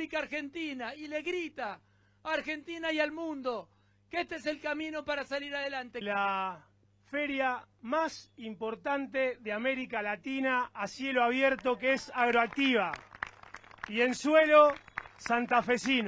República Argentina y le grita a Argentina y al mundo que este es el camino para salir adelante. La feria más importante de América Latina a cielo abierto, que es Agroactiva, y en suelo santafesino.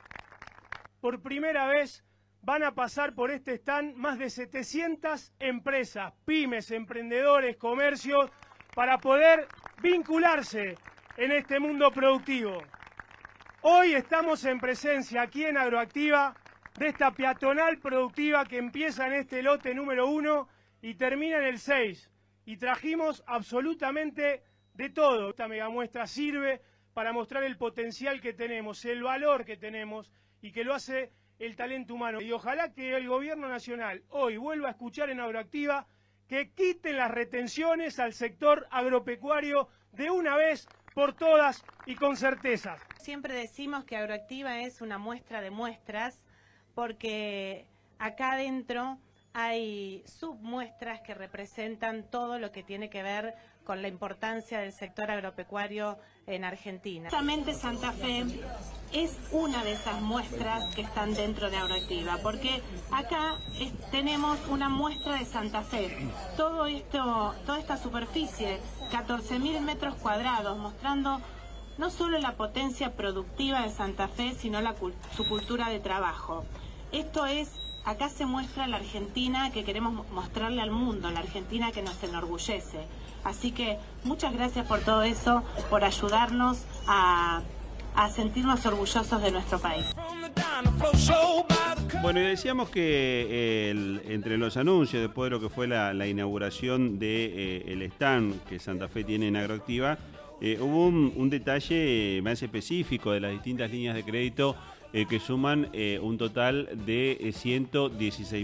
Por primera vez van a pasar por este stand más de 700 empresas, pymes, emprendedores, comercios, para poder vincularse en este mundo productivo. Hoy estamos en presencia aquí en Agroactiva de esta peatonal productiva que empieza en este lote número 1 y termina en el 6. Y trajimos absolutamente de todo. Esta megamuestra sirve para mostrar el potencial que tenemos, el valor que tenemos y que lo hace el talento humano. Y ojalá que el gobierno nacional hoy vuelva a escuchar en Agroactiva que quiten las retenciones al sector agropecuario de una vez por todas y con certeza. Siempre decimos que Agroactiva es una muestra de muestras porque acá adentro hay submuestras que representan todo lo que tiene que ver con la importancia del sector agropecuario en Argentina. Justamente Santa Fe es una de esas muestras que están dentro de Agroactiva, porque acá tenemos una muestra de Santa Fe. Toda esta superficie, 14.000 metros cuadrados, mostrando no solo la potencia productiva de Santa Fe, sino su cultura de trabajo. Acá se muestra la Argentina que queremos mostrarle al mundo, la Argentina que nos enorgullece. Así que muchas gracias por todo eso, por ayudarnos a sentirnos orgullosos de nuestro país. Bueno, y decíamos que entre los anuncios, después de lo que fue la inauguración del stand que Santa Fe tiene en Agroactiva, hubo un detalle más específico de las distintas líneas de crédito que suman un total de 116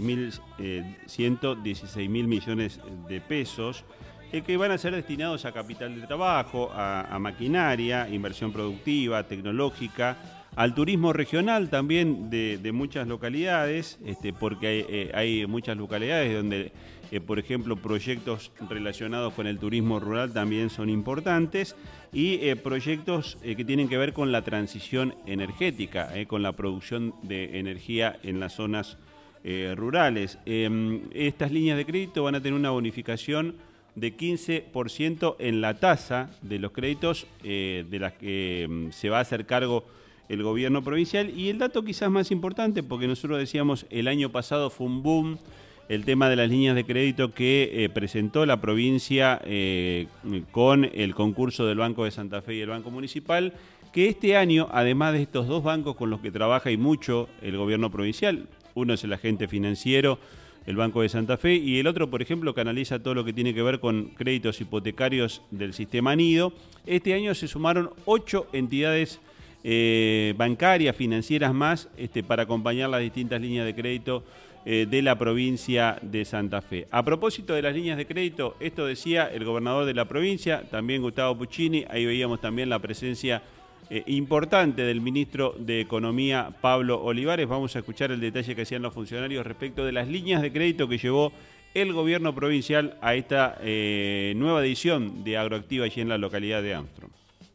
mil millones de pesos que van a ser destinados a capital de trabajo, a maquinaria, inversión productiva, tecnológica, al turismo regional también de muchas localidades, porque hay muchas localidades donde, por ejemplo, proyectos relacionados con el turismo rural también son importantes, y proyectos que tienen que ver con la transición energética, con la producción de energía en las zonas rurales. Estas líneas de crédito van a tener una bonificación de 15% en la tasa de los créditos de las que se va a hacer cargo el gobierno provincial. Y el dato quizás más importante, porque nosotros decíamos el año pasado fue un boom el tema de las líneas de crédito que presentó la provincia con el concurso del Banco de Santa Fe y el Banco Municipal, que este año, además de estos dos bancos con los que trabaja y mucho el gobierno provincial, uno es el agente financiero, el Banco de Santa Fe, y el otro, por ejemplo, canaliza todo lo que tiene que ver con créditos hipotecarios del sistema Nido. Este año se sumaron 8 entidades bancarias, financieras más, para acompañar las distintas líneas de crédito de la provincia de Santa Fe. A propósito de las líneas de crédito, esto decía el gobernador de la provincia, también Gustavo Puccini. Ahí veíamos también la presencia importante del ministro de Economía, Pablo Olivares. Vamos a escuchar el detalle que hacían los funcionarios respecto de las líneas de crédito que llevó el gobierno provincial a esta nueva edición de Agroactiva allí en la localidad de Armstrong.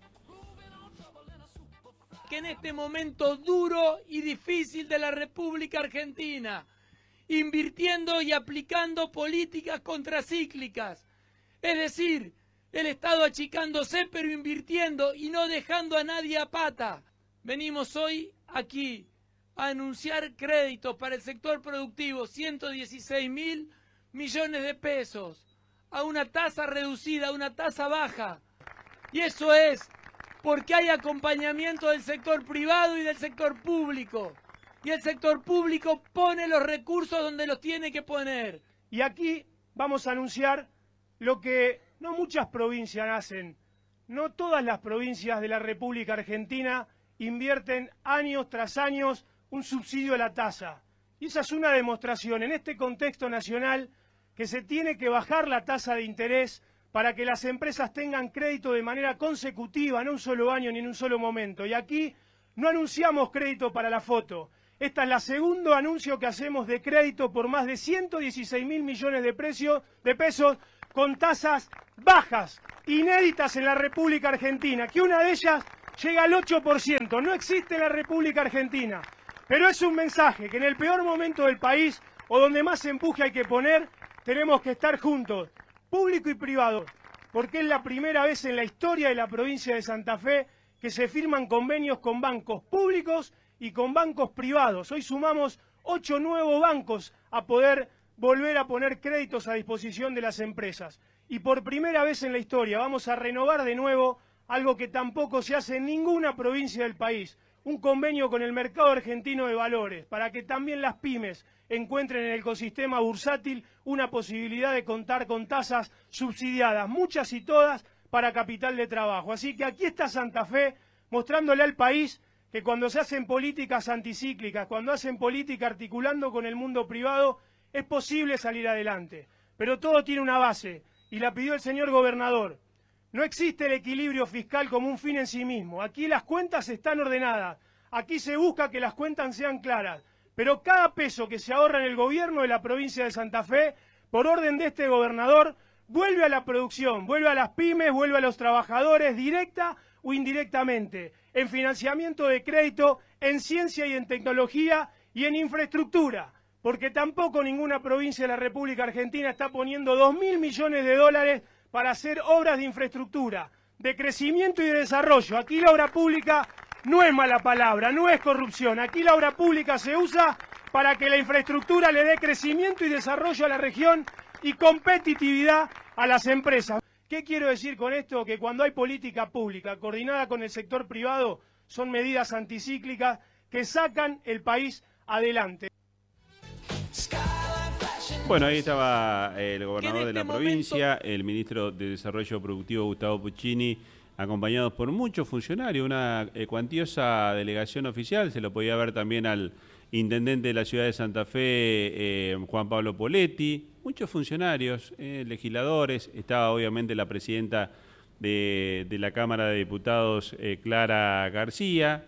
Que en este momento duro y difícil de la República Argentina, invirtiendo y aplicando políticas contracíclicas, es decir, el Estado achicándose pero invirtiendo y no dejando a nadie a pata. Venimos hoy aquí a anunciar créditos para el sector productivo, 116.000 millones de pesos, a una tasa reducida, a una tasa baja. Y eso es porque hay acompañamiento del sector privado y del sector público. Y el sector público pone los recursos donde los tiene que poner. Y aquí vamos a anunciar lo que no muchas provincias hacen. No todas las provincias de la República Argentina invierten años tras años un subsidio a la tasa. Y esa es una demostración en este contexto nacional que se tiene que bajar la tasa de interés para que las empresas tengan crédito de manera consecutiva, no un solo año ni en un solo momento. Y aquí no anunciamos crédito para la foto. Esta es la segundo anuncio que hacemos de crédito por más de 116.000 millones de pesos con tasas bajas, inéditas en la República Argentina, que una de ellas llega al 8%, no existe en la República Argentina. Pero es un mensaje que en el peor momento del país, o donde más empuje hay que poner, tenemos que estar juntos, público y privado, porque es la primera vez en la historia de la provincia de Santa Fe que se firman convenios con bancos públicos y con bancos privados. Hoy sumamos 8 nuevos bancos a poder volver a poner créditos a disposición de las empresas. Y por primera vez en la historia vamos a renovar de nuevo algo que tampoco se hace en ninguna provincia del país, un convenio con el mercado argentino de valores, para que también las pymes encuentren en el ecosistema bursátil una posibilidad de contar con tasas subsidiadas, muchas y todas para capital de trabajo. Así que aquí está Santa Fe mostrándole al país que cuando se hacen políticas anticíclicas, cuando hacen política articulando con el mundo privado, es posible salir adelante. Pero todo tiene una base, y la pidió el señor gobernador. No existe el equilibrio fiscal como un fin en sí mismo. Aquí las cuentas están ordenadas. Aquí se busca que las cuentas sean claras. Pero cada peso que se ahorra en el gobierno de la provincia de Santa Fe, por orden de este gobernador, vuelve a la producción, vuelve a las pymes, vuelve a los trabajadores, directa o indirectamente, en financiamiento de crédito, en ciencia y en tecnología y en infraestructura. Porque tampoco ninguna provincia de la República Argentina está poniendo 2.000 millones de dólares para hacer obras de infraestructura, de crecimiento y de desarrollo. Aquí la obra pública no es mala palabra, no es corrupción. Aquí la obra pública se usa para que la infraestructura le dé crecimiento y desarrollo a la región y competitividad a las empresas. ¿Qué quiero decir con esto? Que cuando hay política pública coordinada con el sector privado, son medidas anticíclicas que sacan el país adelante. Bueno, ahí estaba el gobernador de la provincia, el ministro de Desarrollo Productivo, Gustavo Puccini, acompañados por muchos funcionarios, una cuantiosa delegación oficial. Se lo podía ver también al intendente de la ciudad de Santa Fe, Juan Pablo Poletti, muchos funcionarios, legisladores. Estaba obviamente la presidenta de la Cámara de Diputados, Clara García.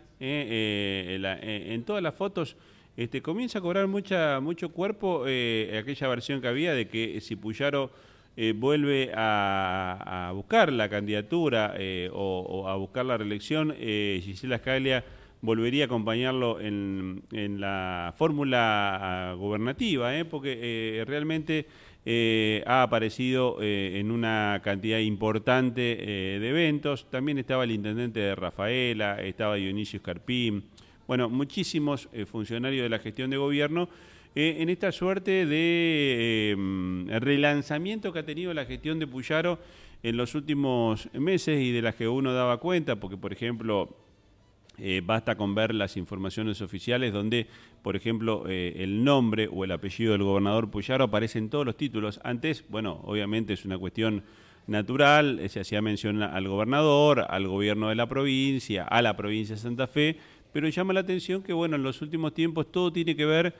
En todas las fotos comienza a cobrar mucho cuerpo aquella versión que había de que si Puyaro vuelve a buscar la candidatura o a buscar la reelección, Gisela Scaglia volvería a acompañarlo en la fórmula gubernativa, porque realmente ha aparecido en una cantidad importante de eventos. También estaba el intendente de Rafaela, estaba Dionisio Escarpín. Bueno, muchísimos funcionarios de la gestión de gobierno en esta suerte de relanzamiento que ha tenido la gestión de Puyaro en los últimos meses y de las que uno daba cuenta, porque, por ejemplo, basta con ver las informaciones oficiales donde, por ejemplo, el nombre o el apellido del gobernador Puyaro aparece en todos los títulos. Antes, bueno, obviamente es una cuestión natural, se hacía mención al gobernador, al gobierno de la provincia, a la provincia de Santa Fe, pero llama la atención que, bueno, en los últimos tiempos todo tiene que ver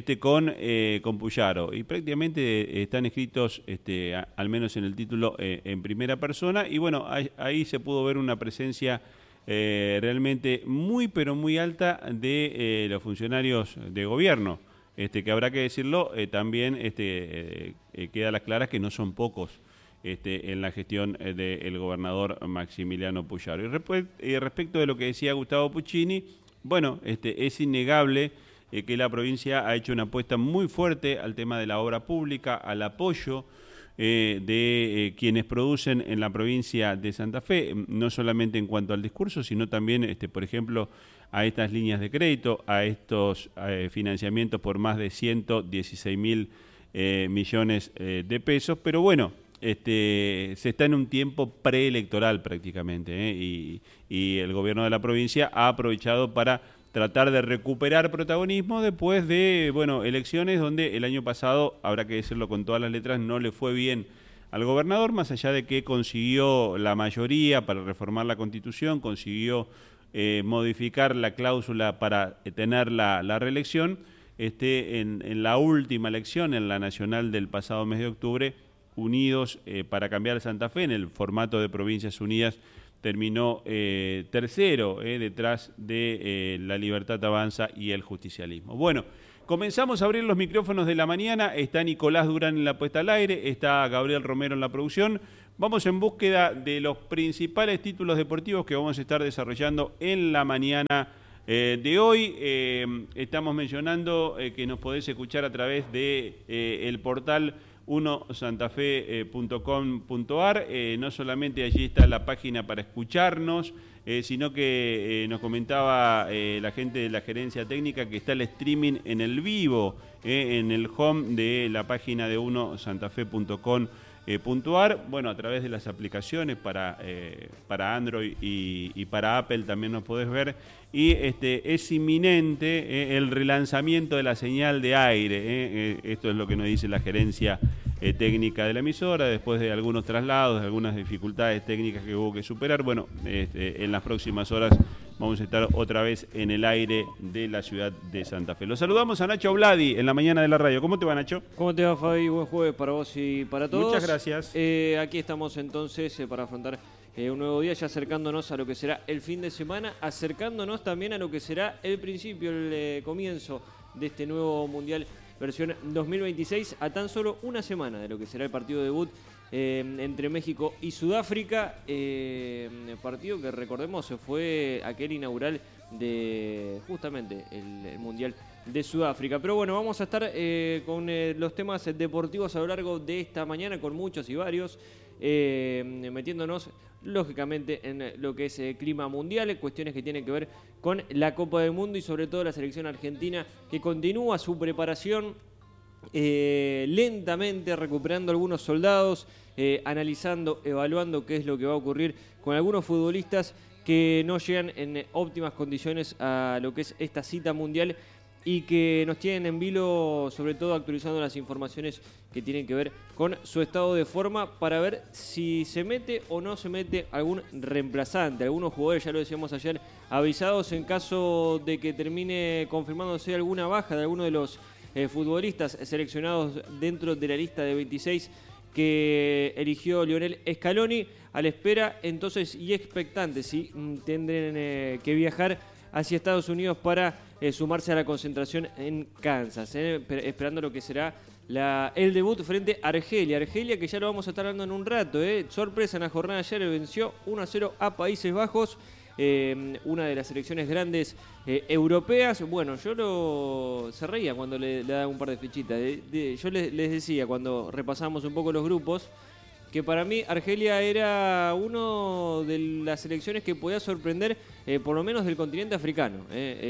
con Puyaro, y prácticamente están escritos, al menos en el título, en primera persona, y bueno, ahí se pudo ver una presencia realmente muy, pero muy alta de los funcionarios de gobierno, que habrá que decirlo, también queda a las claras que no son pocos en la gestión del gobernador Maximiliano Puyaro. Y respecto de lo que decía Gustavo Puccini, bueno, es innegable que la provincia ha hecho una apuesta muy fuerte al tema de la obra pública, al apoyo de quienes producen en la provincia de Santa Fe, no solamente en cuanto al discurso, sino también, por ejemplo, a estas líneas de crédito, a estos financiamientos por más de 116.000 millones de pesos. Pero bueno, se está en un tiempo preelectoral prácticamente, y el gobierno de la provincia ha aprovechado para tratar de recuperar protagonismo después de, bueno, elecciones donde el año pasado, habrá que decirlo con todas las letras, no le fue bien al gobernador, más allá de que consiguió la mayoría para reformar la Constitución, consiguió modificar la cláusula para tener la reelección. En la última elección, en la nacional del pasado mes de octubre, Unidos para Cambiar Santa Fe, en el formato de Provincias Unidas, terminó tercero detrás de La Libertad Avanza y el Justicialismo. Bueno, comenzamos a abrir los micrófonos de la mañana. Está Nicolás Durán en la puesta al aire, está Gabriel Romero en la producción. vamos en búsqueda de los principales títulos deportivos que vamos a estar desarrollando en la mañana de hoy. Estamos mencionando que nos podés escuchar a través de el portal 1santafe.com.ar. No solamente allí está la página para escucharnos, sino que nos comentaba la gente de la gerencia técnica que está el streaming en el vivo, en el home de la página de 1santafe.com.ar. Bueno, a través de las aplicaciones para Android y para Apple también nos podés ver. Y es inminente el relanzamiento de la señal de aire. Esto es lo que nos dice la gerencia técnica de la emisora, después de algunos traslados, de algunas dificultades técnicas que hubo que superar. Bueno, en las próximas horas vamos a estar otra vez en el aire de la ciudad de Santa Fe. Los saludamos a Nacho Vladi en la mañana de la radio. ¿Cómo te va, Nacho? ¿Cómo te va, Fabi? Buen jueves para vos y para todos. Muchas gracias. Aquí estamos entonces para afrontar un nuevo día, ya acercándonos a lo que será el fin de semana, acercándonos también a lo que será el principio, el comienzo de este nuevo Mundial versión 2026, a tan solo una semana de lo que será el partido debut entre México y Sudáfrica, partido que recordemos fue aquel inaugural de justamente el Mundial de Sudáfrica. Pero bueno, vamos a estar con los temas deportivos a lo largo de esta mañana, con muchos y varios, metiéndonos lógicamente en lo que es clima mundial, cuestiones que tienen que ver con la Copa del Mundo y sobre todo la selección argentina, que continúa su preparación lentamente, recuperando algunos soldados, analizando, evaluando qué es lo que va a ocurrir con algunos futbolistas que no llegan en óptimas condiciones a lo que es esta cita mundial y que nos tienen en vilo, sobre todo actualizando las informaciones que tienen que ver con su estado de forma, para ver si se mete o no se mete algún reemplazante. Algunos jugadores, ya lo decíamos ayer, avisados en caso de que termine confirmándose alguna baja de alguno de los futbolistas seleccionados dentro de la lista de 26 que eligió Lionel Scaloni, a la espera entonces y expectantes si tendrán que viajar hacia Estados Unidos para sumarse a la concentración en Kansas, esperando lo que será el debut frente a Argelia. Argelia, que ya lo vamos a estar hablando en un rato. Sorpresa en la jornada de ayer, venció 1-0 a Países Bajos, una de las selecciones grandes europeas. Bueno, yo se reía cuando le daba un par de fichitas. Yo les decía cuando repasamos un poco los grupos que para mí Argelia era uno de las selecciones que podía sorprender, por lo menos del continente africano.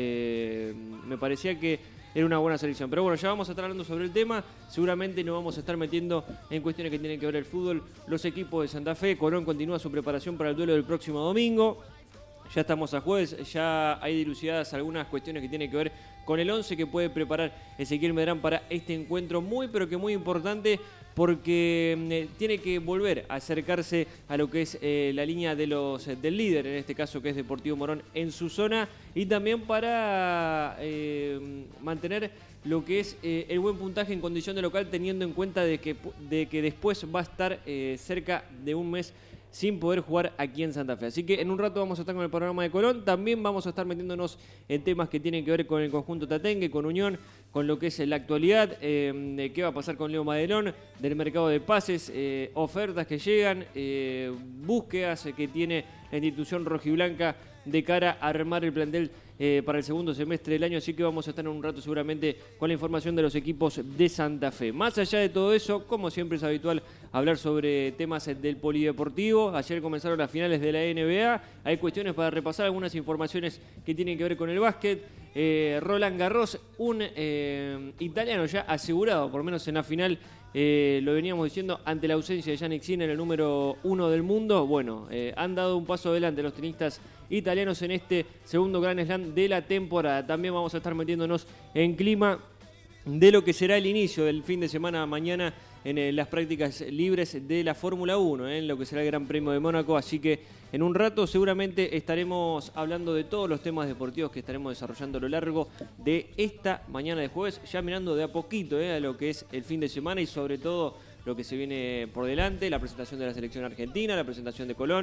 Me parecía que era una buena selección. Pero bueno, ya vamos a estar hablando sobre el tema. Seguramente nos vamos a estar metiendo en cuestiones que tienen que ver el fútbol. Los equipos de Santa Fe, Colón continúa su preparación para el duelo del próximo domingo. Ya estamos a jueves, ya hay dilucidadas algunas cuestiones que tienen que ver con el 11 que puede preparar Ezequiel Medrán para este encuentro muy, pero que muy importante, porque tiene que volver a acercarse a lo que es la línea del líder, en este caso que es Deportivo Morón, en su zona, y también para mantener lo que es el buen puntaje en condición de local, teniendo en cuenta de que después va a estar cerca de un mes sin poder jugar aquí en Santa Fe. Así que en un rato vamos a estar con el panorama de Colón. También vamos a estar metiéndonos en temas que tienen que ver con el conjunto tatengue, con Unión, con lo que es la actualidad, de qué va a pasar con Leo Madelón, del mercado de pases, ofertas que llegan, búsquedas que tiene la institución rojiblanca de cara a armar el plantel para el segundo semestre del año. Así que vamos a estar en un rato seguramente con la información de los equipos de Santa Fe. Más allá de todo eso, como siempre es habitual, hablar sobre temas del polideportivo. Ayer comenzaron las finales de la NBA. Hay cuestiones para repasar, algunas informaciones que tienen que ver con el básquet. Roland Garros, un italiano ya asegurado, por lo menos en la final, lo veníamos diciendo, ante la ausencia de Jannik Sinner, el número 1 del mundo. Bueno, han dado un paso adelante los tenistas italianos en este segundo Grand Slam de la temporada. También vamos a estar metiéndonos en clima de lo que será el inicio del fin de semana mañana en las prácticas libres de la Fórmula 1, en lo que será el Gran Premio de Mónaco. Así que en un rato seguramente estaremos hablando de todos los temas deportivos que estaremos desarrollando a lo largo de esta mañana de jueves, ya mirando de a poquito a lo que es el fin de semana y sobre todo lo que se viene por delante, la presentación de la selección argentina, la presentación de Colón,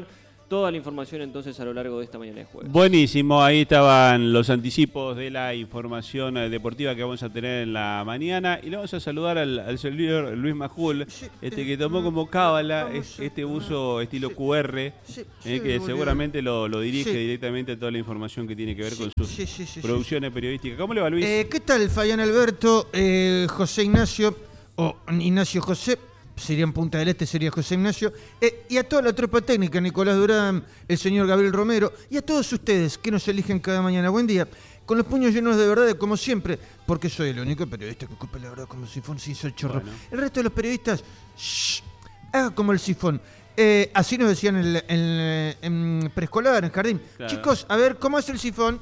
Toda la información entonces a lo largo de esta mañana de jueves. Buenísimo, ahí estaban los anticipos de la información deportiva que vamos a tener en la mañana. Y le vamos a saludar al señor Luis Majul, que tomó como cábala este uso estilo QR, que seguramente lo dirige directamente a toda la información que tiene que ver con sus producciones periodísticas. ¿Cómo le va, Luis? ¿Qué tal, Fabián Alberto, José Ignacio, o Ignacio José? Sería en Punta del Este, sería José Ignacio, y a toda la tropa técnica, Nicolás Durán, el señor Gabriel Romero, y a todos ustedes que nos eligen cada mañana. Buen día, con los puños llenos de verdad, como siempre, porque soy el único periodista que ocupa la verdad como sifón sin ser chorro. Bueno. El resto de los periodistas, haga como el sifón. Así nos decían en preescolar, en jardín. Claro. Chicos, a ver, ¿cómo es el sifón?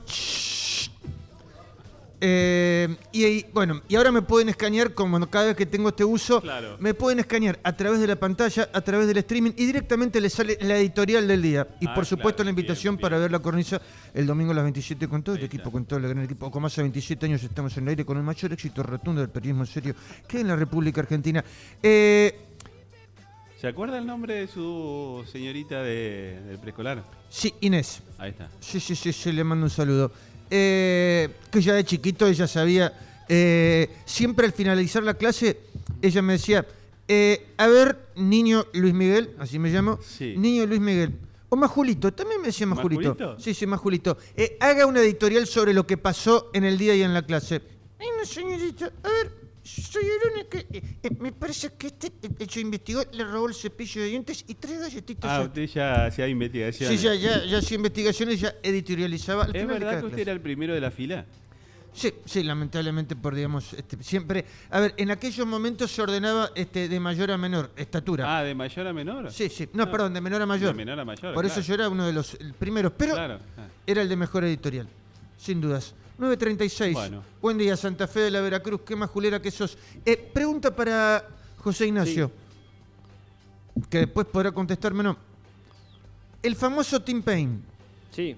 Y ahora me pueden escanear, como cada vez que tengo este uso, claro. Me pueden escanear a través de la pantalla, a través del streaming, y directamente les sale la editorial del día. Y por supuesto claro, la invitación bien. Para ver la cornisa el domingo a las 27 con todo el equipo, con todo el gran equipo. Con más de 27 años estamos en el aire con el mayor éxito rotundo del periodismo en serio que hay en la República Argentina. ¿Se acuerda el nombre de su señorita del preescolar? Sí, Inés. Ahí está. Sí, le mando un saludo. Que ya de chiquito ella sabía, siempre al finalizar la clase, ella me decía, a ver, niño Luis Miguel, así me llamo, sí. Niño Luis Miguel, o Majulito, también me decía Majulito. Sí, Majulito. Haga una editorial sobre lo que pasó en el día y en la clase. Ay, no, señorita, a ver, soy el único que me parece que este hecho investigó, le robó el cepillo de dientes y 3 galletitas. Usted ya hacía investigaciones. Sí, ya hacía investigaciones, ya editorializaba. ¿Es verdad que usted era el primero de la fila? Sí, lamentablemente digamos, siempre... A ver, en aquellos momentos se ordenaba de mayor a menor estatura. Ah, ¿de mayor a menor? Sí. No, perdón, de menor a mayor. De menor a mayor, Por eso yo era uno de los primeros, pero era el de mejor editorial, sin dudas. 9:36. Bueno. Buen día, Santa Fe de la Veracruz. Qué majulera que sos. Pregunta para José Ignacio, que después podrá contestarme, ¿no? El famoso Tim Payne. Sí.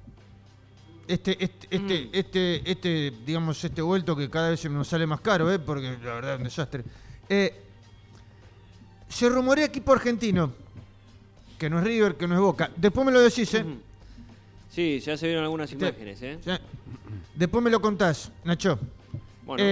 Digamos, este vuelto que cada vez se nos sale más caro, porque la verdad es un desastre. Se rumorea equipo argentino, que no es River, que no es Boca. Después me lo decís, Sí, ya se vieron algunas imágenes, Ya. Después me lo contás, Nacho. Bueno,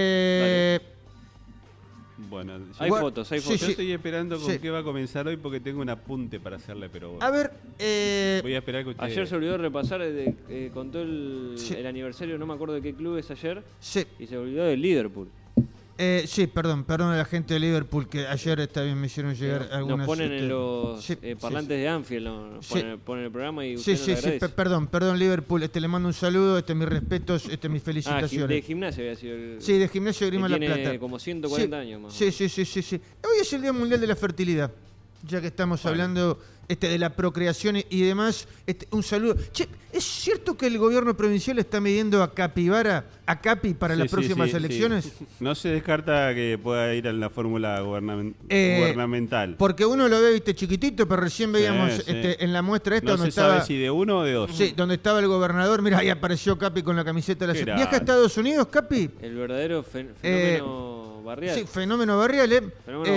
bueno, hay fotos. Yo estoy esperando con qué va a comenzar hoy porque tengo un apunte para hacerle, pero... A ver... voy a esperar que usted... Ayer se olvidó de repasar, contó el aniversario, no me acuerdo de qué club es ayer, y se olvidó del Liverpool. Perdón a la gente de Liverpool que ayer me hicieron llegar algunas... Nos ponen en los parlantes de Anfield, nos ponen el programa y usted nos agradece. Perdón, Liverpool, le mando un saludo, mis respetos, mis felicitaciones. De Gimnasia había sido el... Sí, de Gimnasia de Grima La Plata. Tiene como 140 años más. Sí. Hoy es el Día Mundial de la Fertilidad, ya que estamos hablando de la procreación y demás. Un saludo. Che, ¿es cierto que el gobierno provincial está midiendo a Capibara, a Capi para las próximas elecciones? Sí. No se descarta que pueda ir a la fórmula gubernamental. Porque uno lo ve, chiquitito, pero recién veíamos en la muestra esta donde estaba... No se sabe si de uno o de dos. Sí, donde estaba el gobernador. Mira, ahí apareció Capi con la camiseta de la... ¿Viaja a Estados Unidos, Capi? El verdadero fenómeno barrial. Sí, fenómeno barrial,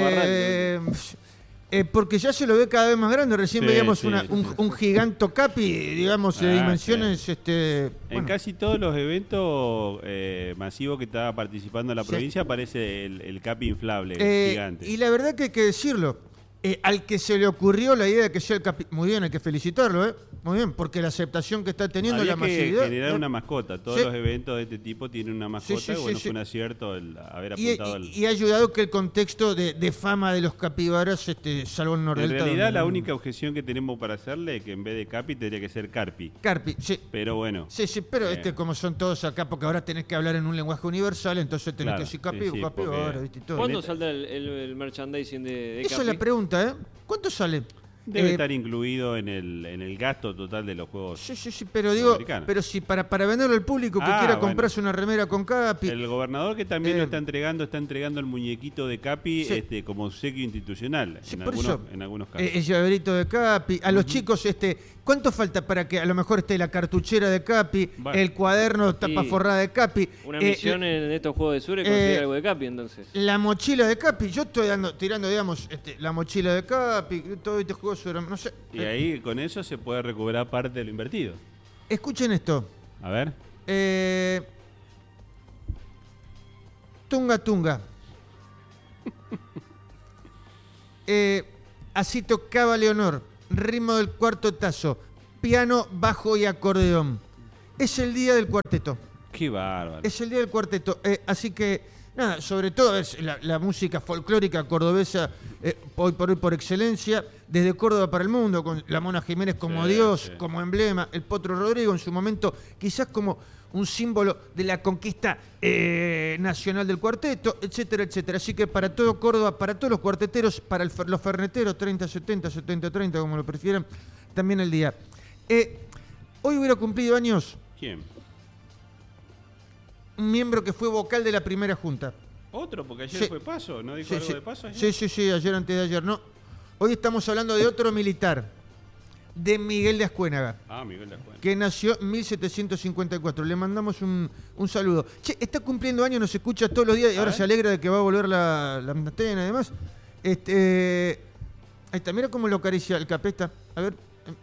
porque ya se lo ve cada vez más grande. Recién veíamos un giganto Capi, digamos, de dimensiones... En casi todos los eventos masivos que estaba participando la provincia aparece el Capi inflable, gigante. Y la verdad que hay que decirlo, al que se le ocurrió la idea de que sea el Capi... Muy bien, hay que felicitarlo, muy bien, porque la aceptación que está teniendo, la masividad... Había que generar una mascota. Todos los eventos de este tipo tienen una mascota. Fue un acierto el haber apuntado y ha ayudado que el contexto de fama de los capibaras salvo el norte. En realidad, la única objeción que tenemos para hacerle es que en vez de Capi tendría que ser Carpi. Carpi, sí. Pero bueno. Sí, pero como son todos acá, porque ahora tenés que hablar en un lenguaje universal, entonces tenés que decir capibara, ¿viste? Todo. ¿Cuándo saldrá el merchandising de Capi? Esa es la pregunta, ¿Cuánto sale? Debe estar incluido en el gasto total de los juegos. Sí, pero digo, si para venderlo al público que quiera comprarse una remera con Capi. El gobernador que también lo está entregando el muñequito de Capi como obsequio institucional en algunos casos. El llaverito de Capi. A los chicos, ¿cuánto falta para que a lo mejor esté la cartuchera de Capi, el cuaderno tapa forrada de Capi? Una misión en estos juegos de Sure conseguir algo de Capi, entonces. La mochila de Capi. Yo estoy tirando, digamos, la mochila de Capi, todo este juego no sé. Y ahí con eso se puede recuperar parte de lo invertido. Escuchen esto. A ver. Tunga Tunga. Así tocaba Leonor. Ritmo del cuarto tazo. Piano, bajo y acordeón. Es el día del cuarteto. Qué bárbaro. Es el día del cuarteto. Así que, nada, sobre todo es la música folclórica cordobesa, hoy por excelencia, desde Córdoba para el mundo, con la Mona Jiménez como Dios, como emblema, el Potro Rodrigo en su momento, quizás como un símbolo de la conquista nacional del cuarteto, etcétera, etcétera. Así que para todo Córdoba, para todos los cuarteteros, para los ferneteros, 30-70, 70-30, como lo prefieran, también el día. Hoy hubiera cumplido años ¿Quién? un miembro que fue vocal de la primera junta. ¿Otro? Porque ayer Sí. fue Paso, ¿no dijo algo de Paso ayer? Sí, ayer, antes de ayer, no. Hoy estamos hablando de otro militar, de Miguel de Ascuénaga, Miguel de Ascuénaga. que nació en 1754. Le mandamos un saludo. Che, está cumpliendo años, nos escucha todos los días y ahora se alegra de que va a volver la antena y demás. Ahí está, mira cómo lo acaricia el capeta. A ver.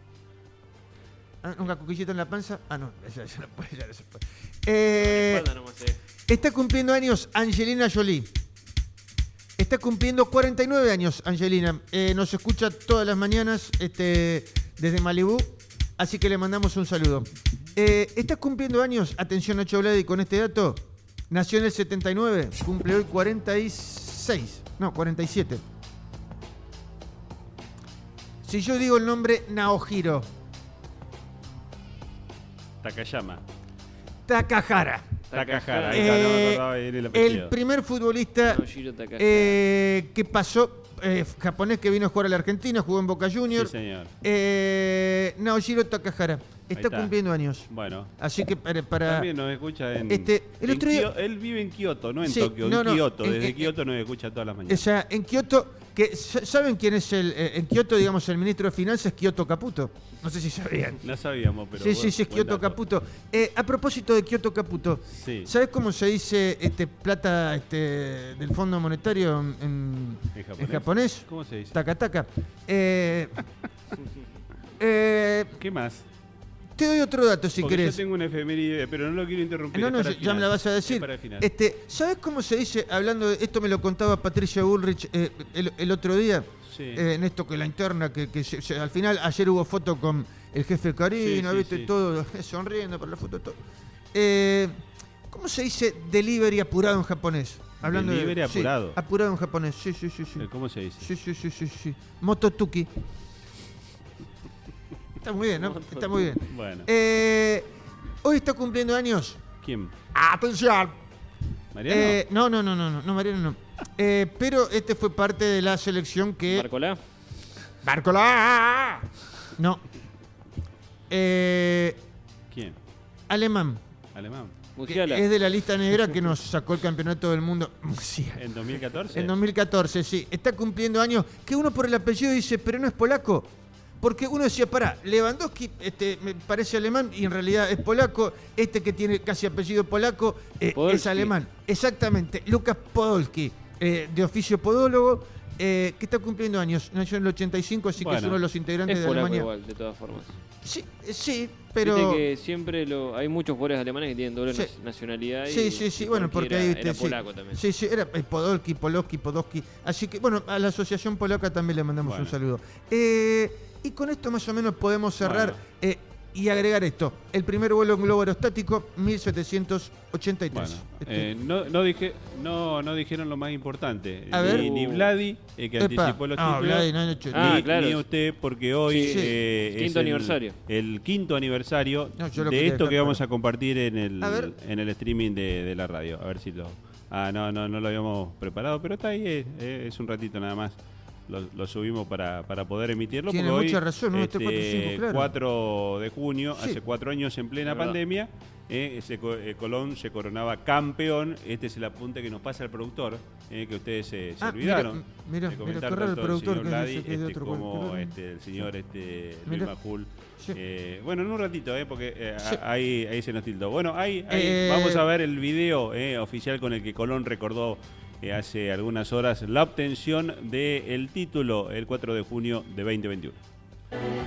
¿Un cuquillito en la panza? No, ya no puede, ya no se puede. Está cumpliendo años Angelina Jolie. Está cumpliendo 49 años Angelina. Nos escucha todas las mañanas desde Malibú, así que le mandamos un saludo. Está cumpliendo años, atención Nacho Vladi con este dato, nació en el 79, cumple hoy 47. Si yo digo el nombre Naohiro Takayama. Takahara. Takahara. Ahí está, no me acordaba bien el apellido. El primer futbolista Naohiro Takahara. que pasó, japonés que vino a jugar a la Argentina, jugó en Boca Juniors. Sí, señor. Naohiro Takahara. Está cumpliendo años. Bueno. Así que para También nos escucha en... el otro día... Él vive en Kioto, no en Sí, Tokio, no, en no, Kioto. en- Desde Kioto nos escucha todas las mañanas. O sea, en Kioto, ¿saben quién es en Kioto, digamos, el ministro de Finanzas? Kioto Caputo. No sé si sabían. No sabíamos, pero Sí, es buen Kioto dato. Caputo. A propósito de Kioto Caputo, Sí. ¿sabes cómo se dice plata del Fondo Monetario en ¿En japonés? ¿Cómo se dice? Taka taka. ¿Qué más? Te doy otro dato si Porque querés. yo tengo una efeméride, pero no lo quiero interrumpir. No, es no, para el ya final. me la vas a Es decir. para el final. ¿Sabes cómo se dice, hablando de esto me lo contaba Patricia Bullrich el otro día, Sí. en esto que la interna, que al final ayer hubo foto con el jefe Carino, Sí, viste, sí. todo sonriendo para la foto, todo. ¿Cómo se dice delivery apurado en japonés? Delivery apurado. Sí, apurado en japonés, sí. ¿Cómo se dice? Sí. Mototuki. Está muy bien, ¿no? Está muy bien. Bueno. Hoy está cumpliendo años. ¿Quién? ¡Atención! ¿Mariano? No, Mariano no. Pero fue parte de la selección que... Barcolá. ¡Bárcola! No. ¿Quién? Alemán. ¿Alemán? Que Musiala. es de la lista negra que nos sacó el campeonato del mundo. Musiala. ¿En 2014? En 2014, sí. Está cumpliendo años que uno por el apellido dice, pero no es polaco. Porque uno decía, pará, Lewandowski me parece alemán y en realidad es polaco. Que tiene casi apellido polaco es Podolski. alemán. Exactamente. Lucas Podolski, de oficio podólogo, que está cumpliendo años. Nació en el 85, así que es Bueno, uno de los integrantes Es de polaco Alemania. igual, de todas formas. Sí, pero... Viste que siempre hay muchos jugadores alemanes que tienen doble Sí. nacionalidad. Sí, bueno, porque ahí era sí. polaco también. Sí, era Podolski. Así que, bueno, a la Asociación Polaca también le mandamos Bueno. un saludo. Y con esto más o menos podemos cerrar y agregar esto. El primer vuelo en globo aerostático, 1783. Bueno, no dijeron lo más importante. A ver. Ni Vladi, que Epa. anticipó los títulos. Vladi, no, no, Ni, claro. ni usted, porque hoy Sí. es Quinto aniversario. el quinto aniversario No, yo lo de quería esto dejar que vamos para- a compartir en A ver. el streaming de la radio. A ver si lo... no lo habíamos preparado, pero está ahí, es un ratito nada más. Lo subimos para poder emitirlo. Tiene porque mucha hoy, razón, 1, 2, 3, 4, 5, claro. 4 de junio, Sí. hace 4 años en plena Es verdad. pandemia, Colón se coronaba campeón. Este es el apunte que nos pasa el productor, que ustedes se olvidaron. Mira, de comentar correr el tanto productor señor que Vladi, dice que es de otro como color. el señor Luis Mira. Majul. Sí. Bueno, en un ratito, porque Sí. ahí se nos tildó. Bueno, ahí Eh, vamos a ver el video oficial con el que Colón recordó hace algunas horas la obtención del título el 4 de junio de 2021.